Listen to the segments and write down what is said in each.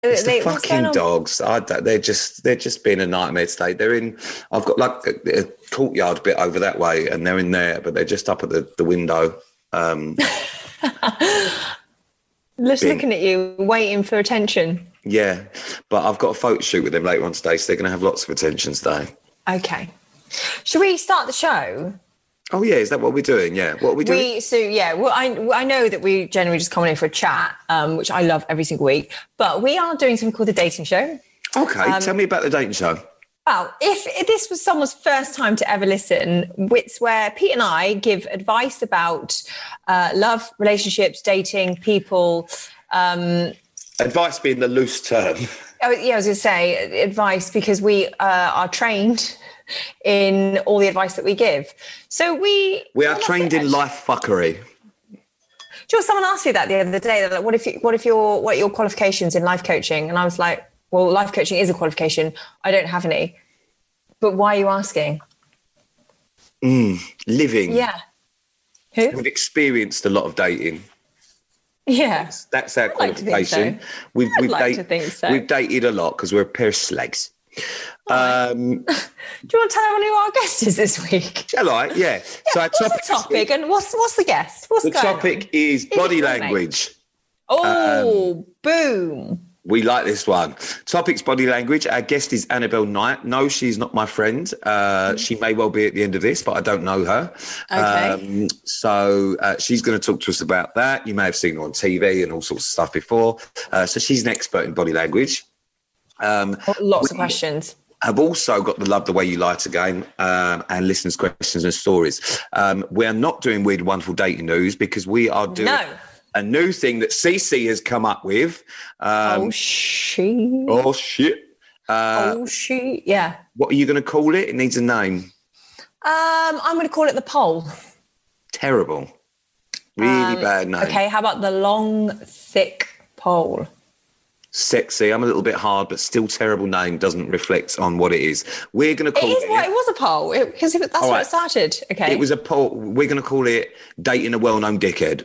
It's the what's going fucking on? dogs. They're just being a nightmare today. They're in. I've got like a courtyard bit over that way, and they're in there, but they're just up at the window. Just looking at you, waiting for attention. Yeah, but I've got a photo shoot with them later on today, so they're going to have lots of attention today. Okay. Should we start the show? Oh yeah, is that what we're doing? Yeah, what are we doing? Well, I know that we generally just come in for a chat, which I love every single week, but we are doing something called the dating show. Okay, tell me about the dating show. Well, if this was someone's first time to ever listen, it's where Pete and I give advice about love, relationships, dating, people. Advice being the loose term. Oh, yeah, I was going to say advice because we are trained in all the advice that we give. So we are trained in life fuckery. Do you know, someone asked me that the other day? They're like, what are your qualifications in life coaching? And I was like, well, life coaching is a qualification. I don't have any. But why are you asking? Living. Yeah. Who? We've experienced a lot of dating. Yeah. That's our qualification. We've dated a lot because we're a pair of slags. Do you want to tell everyone who our guest is this week? Shall I? Yeah. So our topic and what's the guest? The topic is body language. Oh, boom. We like this one. Topic's body language. Our guest is Annabelle Knight. No, she's not my friend. She may well be at the end of this, but I don't know her. Okay. So she's going to talk to us about that. You may have seen her on TV and all sorts of stuff before. So she's an expert in body language. Lots of questions. I've also got the Love the Way You Lie game and listeners' questions and stories. We're not doing Weird Wonderful Dating News because we are doing a new thing that CC has come up with. Oh, shit. Yeah. What are you going to call it? It needs a name. I'm going to call it the poll. Terrible. Really bad name. Okay, how about the long, thick pole? Sexy. I'm a little bit hard, but still terrible name. Doesn't reflect on what it is. We're going to call it. It was a poll because that's where it started. Okay. It was a poll. We're going to call it Dating a Well-Known Dickhead.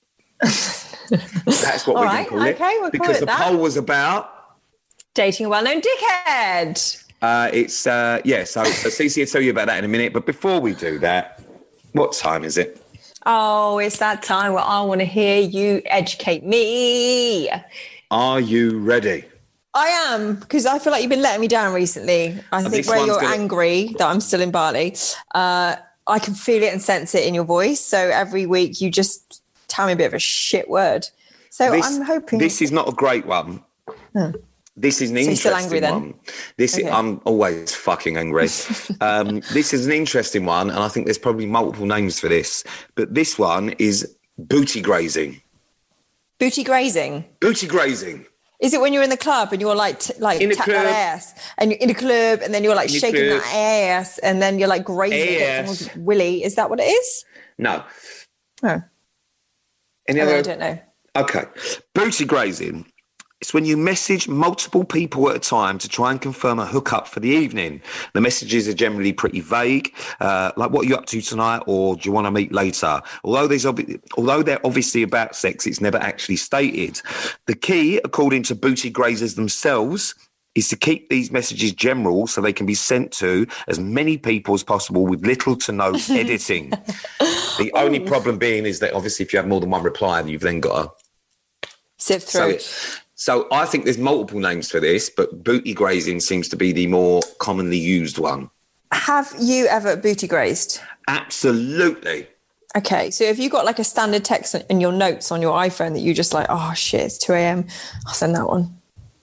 That's what we're going to call it. Okay, we'll because call it the that. poll was about dating a well-known dickhead. So CC will tell you about that in a minute. But before we do that, what time is it? Oh, it's that time where I want to hear you educate me. Are you ready? I am, because I feel like you've been letting me down recently. I think where you're angry that I'm still in Bali, I can feel it and sense it in your voice. So every week you just tell me a bit of a shit word. So I'm hoping... This is not a great one. This is an interesting angry, one. I'm always fucking angry. This is an interesting one, and I think there's probably multiple names for this. But this one is booty grazing. Booty grazing? Booty grazing. Is it when you're in the club and you're like tap that ass, and you're in a club and then you're like shaking that ass and then you're like grazing someone's willy? Is that what it is? No. Oh. Any other? I don't know. Okay. Booty grazing. It's when you message multiple people at a time to try and confirm a hookup for the evening. The messages are generally pretty vague, like what are you up to tonight, or do you want to meet later? Although they're obviously about sex, it's never actually stated. The key, according to booty grazers themselves, is to keep these messages general so they can be sent to as many people as possible with little to no editing. The only problem being is that obviously if you have more than one reply, you've then got to sift through. So I think there's multiple names for this, but booty grazing seems to be the more commonly used one. Have you ever booty grazed? Absolutely. Okay, so if you got like a standard text in your notes on your iPhone that you just like, oh shit, it's 2 a.m, I'll send that one.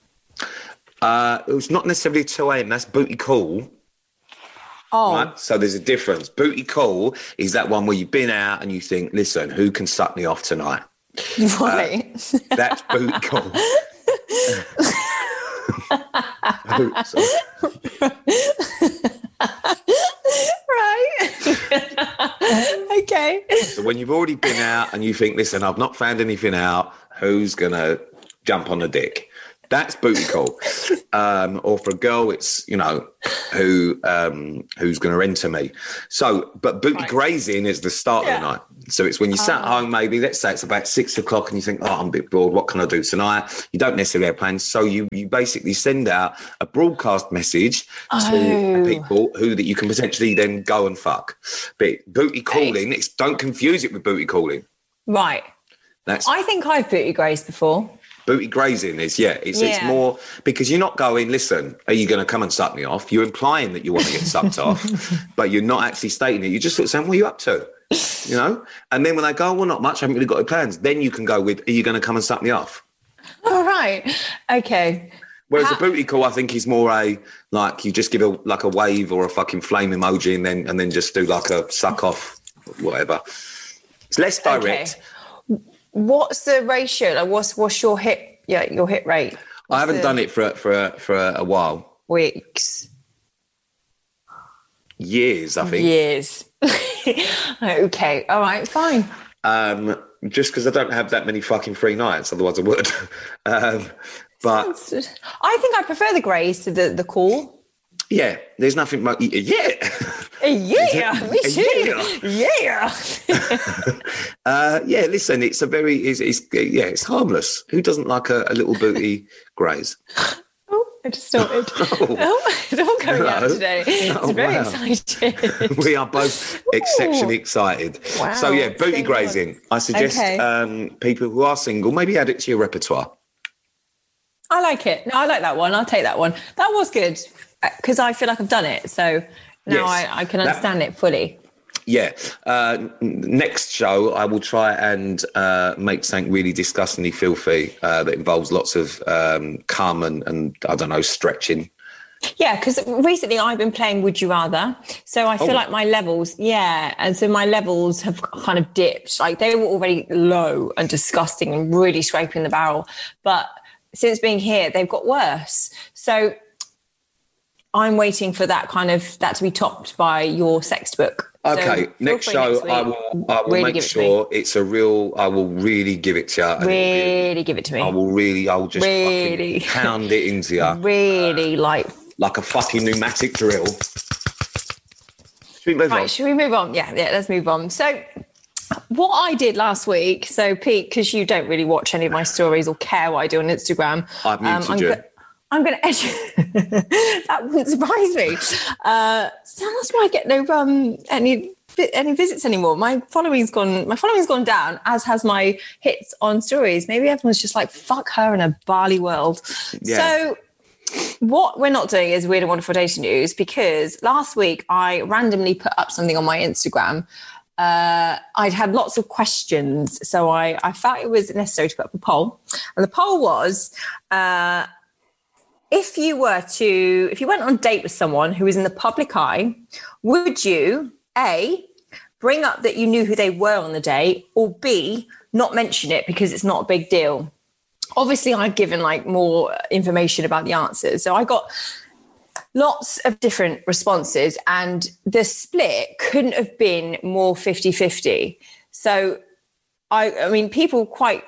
It's not necessarily 2 a.m, that's booty call. Oh. Right? So there's a difference. Booty call is that one where you've been out and you think, listen, who can suck me off tonight? Right. That's booty call. Right. Okay. So when you've already been out and you think, listen, I've not found anything out, who's going to jump on the dick? That's booty call. Or for a girl, it's, you know, who's going to enter me. So, but booty grazing is the start of the night. So it's when you sat home, maybe, let's say it's about 6 o'clock and you think, I'm a bit bored. What can I do tonight? You don't necessarily have plans. So you basically send out a broadcast message to people that you can potentially then go and fuck. But booty calling, don't confuse it with booty calling. Right. I think I've booty grazed before. Booty grazing is, it's more because you're not going, listen, are you going to come and suck me off? You're implying that you want to get sucked off, but you're not actually stating it. You're just sort of saying, what are you up to? You know? And then when they go, well, not much, I haven't really got any plans. Then you can go with, are you going to come and suck me off? All right. Okay. Whereas a booty call, I think, is more like you just give a wave or a fucking flame emoji and then just do like a suck off, whatever. It's less direct. Okay. What's the ratio? Like, what's your hit? Yeah, your hit rate. I haven't done it for a while. Weeks. Years, I think. Years. Okay. All right. Fine. Just because I don't have that many fucking free nights, otherwise I would. But I think I prefer the graze to the call. Yeah, there's nothing much. Yeah. Yeah, me too. Yeah. Yeah, listen, it's harmless. Who doesn't like a little booty graze? Oh, I just started. It's all coming out today. It's very exciting. We are both exceptionally excited. Wow. So, yeah, booty grazing. I suggest people who are single, maybe add it to your repertoire. I like it. No, I like that one. I'll take that one. That was good because I feel like I've done it. So now I can understand it fully. Yeah. Next show, I will try and make something really disgustingly filthy that involves lots of cum and I don't know, stretching. Yeah, because recently I've been playing Would You Rather. So I feel like my levels, and so my levels have kind of dipped. Like they were already low and disgusting and really scraping the barrel. But since being here, they've got worse. So I'm waiting for that to be topped by your sex book. Okay, so next show I will really make sure it's a real. I will really give it to you. Really give it to me. I'll just fucking pound it into you. Really like a fucking pneumatic drill. Should we move on? Should we move on? Yeah, let's move on. So what I did last week, so Pete, because you don't really watch any of my stories or care what I do on Instagram. I've muted you. I'm going to edit. That wouldn't surprise me. So that's why I get no any visits anymore. My following's gone down, as has my hits on stories. Maybe everyone's just like, fuck her in a barley world. Yeah. So what we're not doing is Weird and Wonderful Dating News, because last week I randomly put up something on my Instagram. I'd had lots of questions, so I felt it was necessary to put up a poll. And the poll was, if you went on a date with someone who was in the public eye, would you, A, bring up that you knew who they were on the date, or B, not mention it because it's not a big deal? Obviously, I've given like more information about the answers. So I got lots of different responses, and the split couldn't have been more 50-50. So I mean, people quite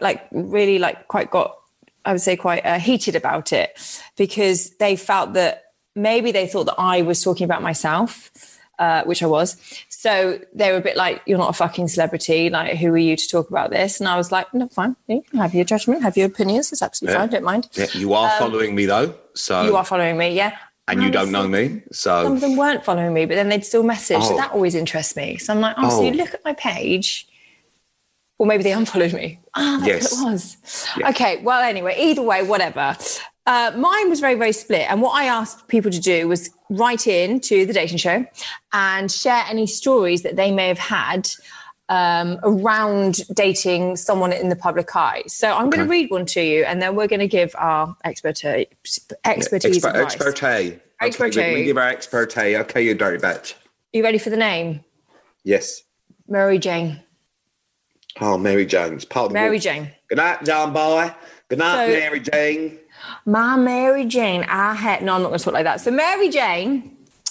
heated about it, because they felt that maybe they thought that I was talking about myself, which I was. So they were a bit like, you're not a fucking celebrity. Like, who are you to talk about this? And I was like, no, fine. You can have your judgment, have your opinions. It's absolutely fine. Don't mind. Yeah, you are following me though. So you are following me. Yeah. And you don't know me. So some of them weren't following me, but then they'd still message. So that always interests me. So I'm like, so you look at my page. Or maybe they unfollowed me. That's what it was. Yeah. Okay, well, anyway, either way, whatever. Mine was very, very split. And what I asked people to do was write in to The Dating Show and share any stories that they may have had around dating someone in the public eye. So I'm going to read one to you, and then we're going to give our expertise advice. Expertise. We give our expertise. Okay, you dirty bitch. You ready for the name? Yes. Mary Jane. Oh, Mary Jones. Mary Jane. Good night, John boy. Good night, Mary Jane. My Mary Jane. No, I'm not going to talk like that. So Mary Jane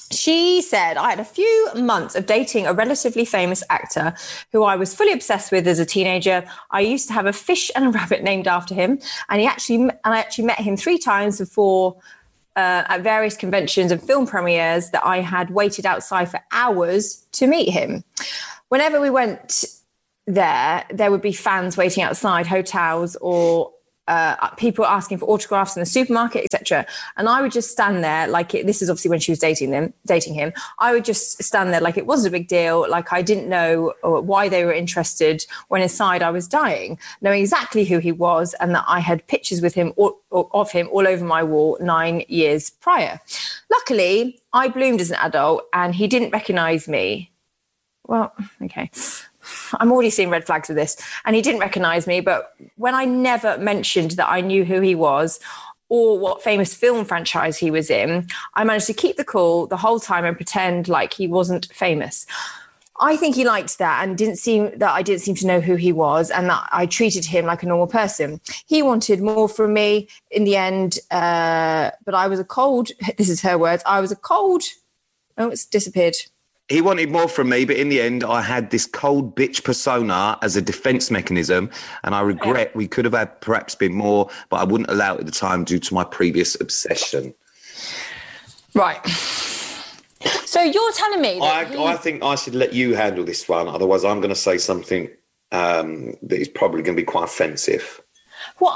She said, I had a few months of dating a relatively famous actor who I was fully obsessed with as a teenager. I used to have a fish and a rabbit named after him. And I actually met him 3 times before at various conventions and film premieres that I had waited outside for hours to meet him. Whenever we went there would be fans waiting outside hotels or people asking for autographs in the supermarket, etc. And I would just stand there this is obviously when she was dating him. I would just stand there like it wasn't a big deal, like I didn't know why they were interested, when inside I was dying, knowing exactly who he was and that I had pictures with him of him all over my wall 9 years prior. Luckily, I bloomed as an adult and he didn't recognize me. Well, okay. I'm already seeing red flags with this. And he didn't recognize me, but when I never mentioned that I knew who he was or what famous film franchise he was in, I managed to keep the cool the whole time and pretend like he wasn't famous. I think he liked that and I didn't seem to know who he was and that I treated him like a normal person. He wanted more from me in the end, but I was a cold, this is her words, it's disappeared. He wanted more from me, but in the end, I had this cold bitch persona as a defense mechanism, and I regret we could have had perhaps been more, but I wouldn't allow it at the time due to my previous obsession. Right. So you're telling me that I think I should let you handle this one, otherwise I'm going to say something that is probably going to be quite offensive. Well,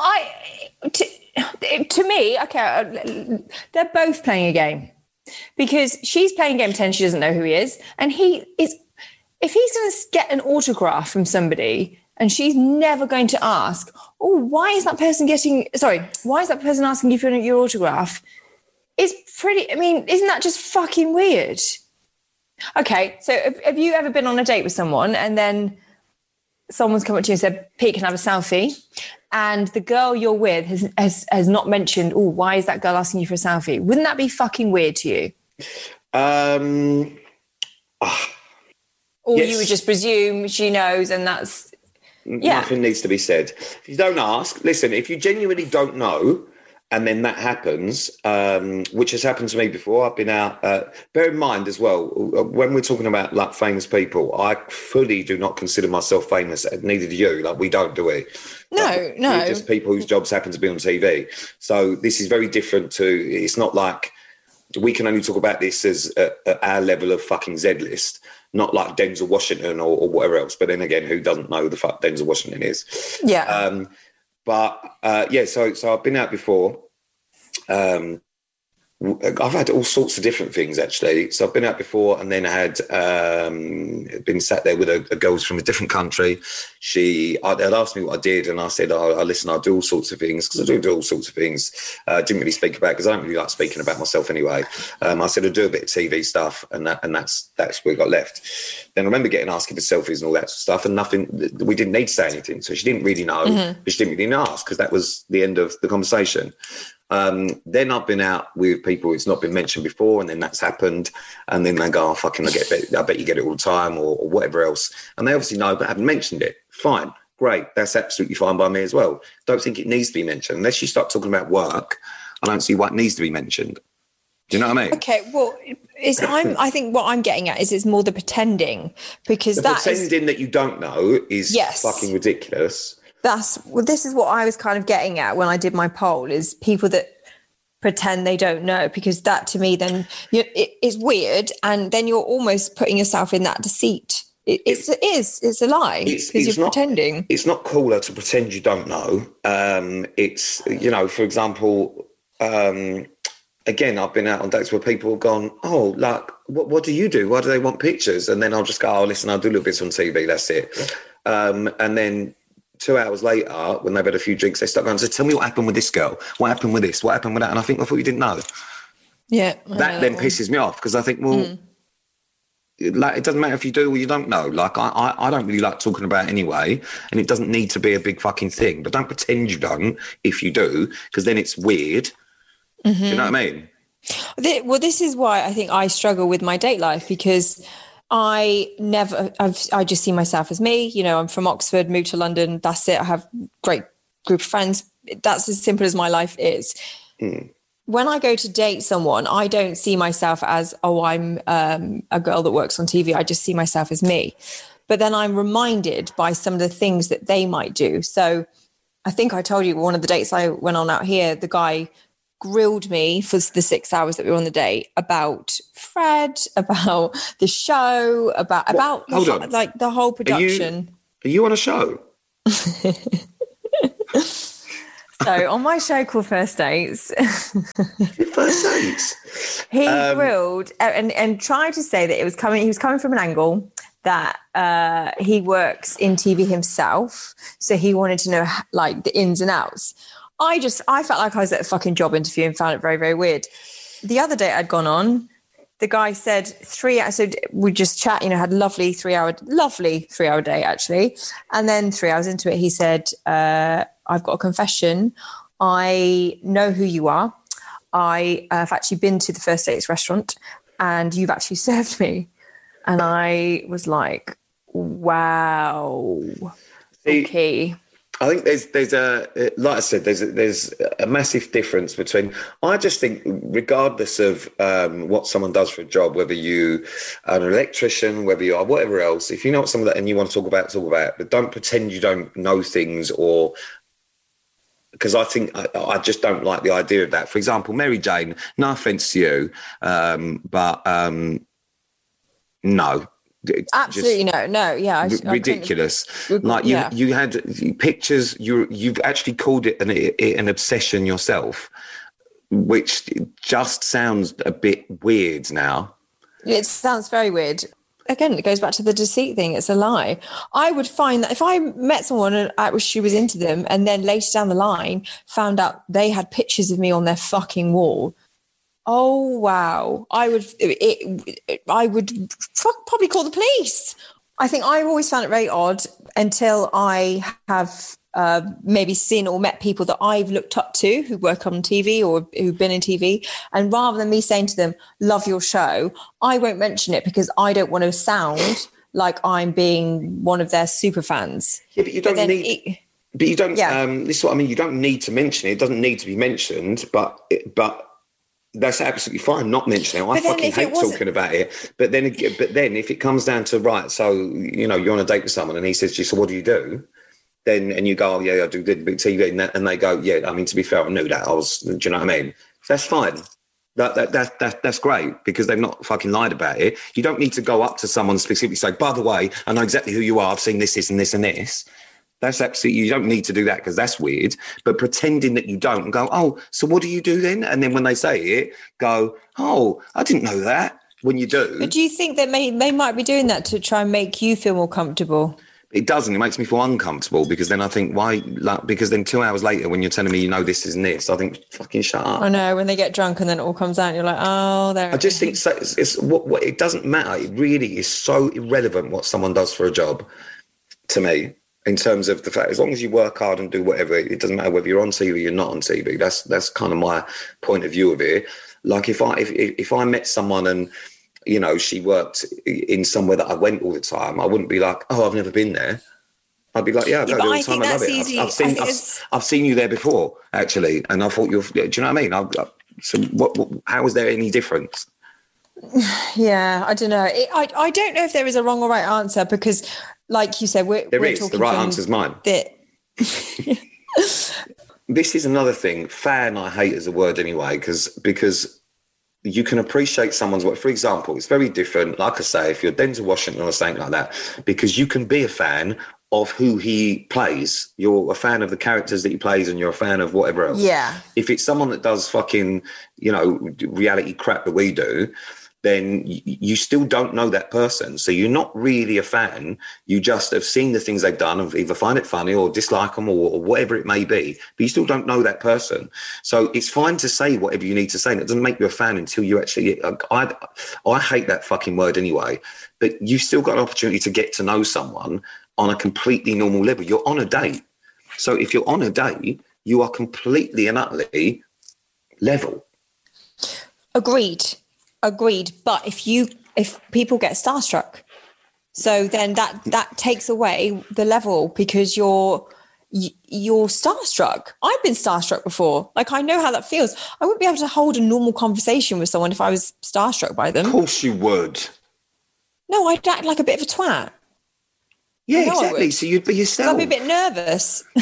to me, okay, they're both playing a game. Because she's playing a game pretending she doesn't know who he is. And if he's going to get an autograph from somebody and she's never going to ask, why is that person asking you for your autograph? Isn't that just fucking weird? Okay, so have you ever been on a date with someone and then someone's come up to you and said, Pete, can I have a selfie? And the girl you're with has not mentioned, why is that girl asking you for a selfie? Wouldn't that be fucking weird to you? Or yes. You would just presume she knows and that's... Yeah. Nothing needs to be said. If you don't ask, listen, if you genuinely don't know and then that happens, which has happened to me before, I've been out... bear in mind as well, when we're talking about like famous people, I fully do not consider myself famous, neither do you. Like, we don't, do we? No. We're just people whose jobs happen to be on TV. So this is very different to... It's not like we can only talk about this as at our level of fucking Z-list, not like Denzel Washington or whatever else. But then again, who doesn't know who the fuck Denzel Washington is? Yeah. So I've been out before. I've had all sorts of different things, actually. So I've been out before and then I had been sat there with a girl from a different country. They'd asked me what I did and I said, listen, I do all sorts of things because I do all sorts of things. Didn't really speak about because I don't really like speaking about myself anyway. I said I do a bit of TV stuff and that's where it got left. Then I remember getting asked for selfies and all that sort of stuff and nothing, we didn't need to say anything. So she didn't really know, but she didn't really ask because that was the end of the conversation. Then I've been out with people it's not been mentioned before and then that's happened and then they go, I bet you get it all the time or whatever else. And they obviously know but haven't mentioned it. Fine, great. That's absolutely fine by me as well. Don't think it needs to be mentioned. Unless you start talking about work, I don't see what needs to be mentioned. Do you know what I mean? Okay, well, I think what I'm getting at is it's more the pretending because pretending that you don't know is fucking ridiculous. This is what I was kind of getting at when I did my poll is people that pretend they don't know, because that to me then it's weird and then you're almost putting yourself in that deceit. It's a lie because you're pretending. It's not cooler to pretend you don't know. It's, for example, again, I've been out on dates where people have gone, like, what do you do? Why do they want pictures? And then I'll just go, listen, I'll do little bits on TV, that's it. And then 2 hours later, when they've had a few drinks, they start going, so tell me what happened with this girl. What happened with this? What happened with that? And I think, I thought you didn't know. Yeah. That then pisses me off because I think, like, it doesn't matter if you do or you don't know. Like, I don't really like talking about it anyway, and it doesn't need to be a big fucking thing. But don't pretend you don't if you do, because then it's weird. Mm-hmm. You know what I mean? Well, this is why I think I struggle with my date life because I just see myself as me. I'm from Oxford, moved to London. That's it. I have a great group of friends. That's as simple as my life is. when I go to date someone, I don't see myself as, I'm a girl that works on TV. I just see myself as me. But then I'm reminded by some of the things that they might do. So I think I told you one of the dates I went on out here, the guy grilled me for the 6 hours that we were on the date about Fred, about the show, about like the whole production. Are you on a show? So on my show called First Dates, First Dates, he grilled and tried to say that he was coming from an angle that he works in TV himself, so he wanted to know like the ins and outs. I felt like I was at a fucking job interview and found it very, very weird. The other day I'd gone on, the guy said 3 hours, so we just chat, had a lovely 3 hour day actually. And then 3 hours into it, he said, I've got a confession. I know who you are. I have actually been to the First Dates restaurant and you've actually served me. And I was like, wow. Okay. I think there's like I said, there's a massive difference between, I just think regardless of what someone does for a job, whether you are an electrician, whether you are whatever else, if you know what some of that and you want to talk about, but don't pretend you don't know things, or because I think I just don't like the idea of that. For example, Mary Jane, no offence to you, but no. Absolutely no. Yeah, ridiculous. Like you had pictures. You've actually called it an obsession yourself, which just sounds a bit weird now. It sounds very weird. Again, it goes back to the deceit thing. It's a lie. I would find that if I met someone and she was into them, and then later down the line found out they had pictures of me on their fucking wall. Oh, wow. I would probably call the police. I think I've always found it very odd until I have maybe seen or met people that I've looked up to who work on TV or who've been in TV. And rather than me saying to them, love your show, I won't mention it because I don't want to sound like I'm being one of their super fans. Yeah, but you don't need... But you don't... this is what I mean. You don't need to mention it. It doesn't need to be mentioned, but that's absolutely fine not mentioning it. I fucking hate talking about it. But then if it comes down to, right, so, you're on a date with someone and he says to you, so what do you do? Then, and you go, oh, yeah, I do big TV. And they go, yeah, I mean, to be fair, I knew that. Do you know what I mean? That's fine. That's great because they've not fucking lied about it. You don't need to go up to someone specifically say, by the way, I know exactly who you are. I've seen this, and this, and this. That's absolutely, you don't need to do that because that's weird. But pretending that you don't and go, oh, so what do you do then? And then when they say it, go, oh, I didn't know that. When you do. But do you think that they might be doing that to try and make you feel more comfortable? It doesn't. It makes me feel uncomfortable because then I think, why? Like, because then 2 hours later, when you're telling me, this isn't this, I think, fucking shut up. I know, when they get drunk and then it all comes out, and you're like, oh, there. I just think it's what it doesn't matter. It really is so irrelevant what someone does for a job to me. In terms of the fact, as long as you work hard and do whatever, it doesn't matter whether you're on TV or you're not on TV. That's kind of my point of view of it. Like if I met someone and, she worked in somewhere that I went all the time, I wouldn't be like, oh, I've never been there. I'd be like, yeah, I go all the time. I love it. I've seen you there before, actually, and I thought do you know what I mean? So how is there any difference? Yeah, I don't know. I don't know if there is a wrong or right answer because, like you said, we're talking the right answer is mine. This is another thing. Fan, I hate as a word anyway, because you can appreciate someone's work. For example, it's very different. Like I say, if you're Denzel Washington or something like that, because you can be a fan of who he plays. You're a fan of the characters that he plays and you're a fan of whatever else. Yeah. If it's someone that does fucking, reality crap that we do, then you still don't know that person. So you're not really a fan. You just have seen the things they've done and either find it funny or dislike them or whatever it may be, but you still don't know that person. So it's fine to say whatever you need to say. And it doesn't make you a fan until you actually, I hate that fucking word anyway, but you've still got an opportunity to get to know someone on a completely normal level. You're on a date. So if you're on a date, you are completely and utterly level. Agreed. But if people get starstruck, so then that takes away the level because you're you're starstruck. I've been starstruck before. Like, I know how that feels. I wouldn't be able to hold a normal conversation with someone if I was starstruck by them. Of course you would. No, I'd act like a bit of a twat. Yeah, exactly. So you'd be yourself. I'd be a bit nervous. Do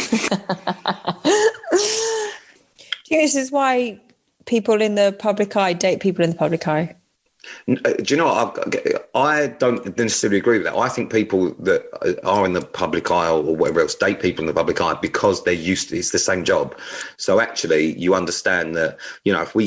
you know this is why people in the public eye date people in the public eye? Do you know what? I don't necessarily agree with that. I think people that are in the public eye or whatever else date people in the public eye because they're used to it's the same job. So actually, you understand that, if we